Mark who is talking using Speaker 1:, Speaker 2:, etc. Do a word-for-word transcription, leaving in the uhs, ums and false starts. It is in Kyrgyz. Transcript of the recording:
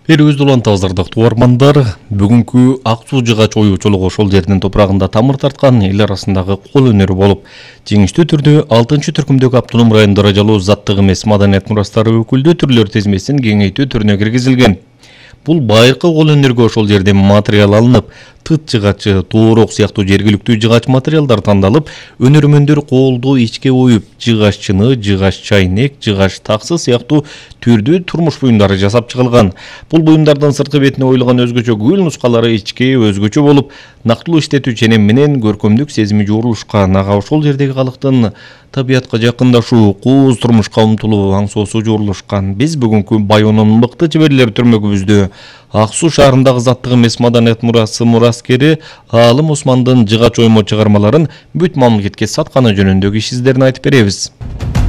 Speaker 1: Берүүбүздү улантабыз ардактуу угармандар. Бүгүнкү ак суу жыгач оюучулугу ошол жердин топурагында тамыр тарткан эл арасындагы кол өнөрү болуп, жеңиштүү түрдө алтынчы түркүмдөгү Автономдук район даражалуу заттык эмес маданият мурастары өкүлдүү түрлөр тизмесин кеңейтүү түрүнө киргизилген. Бул байыркы кол өнөргө ошол жерден материал алынып, тыт жыгачы, тоорок сыяктуу жергиликтүү жыгач материалдар тандалып, өнөрмөндөр колду ичке оюп, жыгач чыны, жыгач чайнек, жыгач таксы сыяктуу түрдүү турмуш буюмдары жасап чыгылган. Бул буюмдардын сырткы бетине оюлган өзгөчө гүл нускалары ичке өзгөчө болуп, нактылуу иштетүү ченем менен көркөмдүк сезими жорулушкан. Ага ошол жердеги калктын табиятка жакындашуу, кооз турмушка умтулуу аңсоосу жорулушкан. Биз бүгүнкү Байонун мыкты чеберлери түрмөгүбүздө Ак суу шаарындагы заттык эмес маданият мурасы мураскери Аалым Османдын жыгач оймо чыгармаларын бүт мамлекетке сатканы жөнүндөгү иш издерин айтып беребиз.